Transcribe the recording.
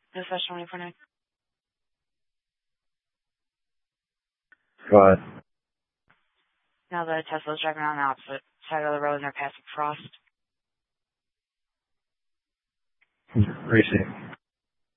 Dispatch 24-9. Go ahead. Now the Tesla's driving on the opposite side of the road and they're passing Frost. Receive.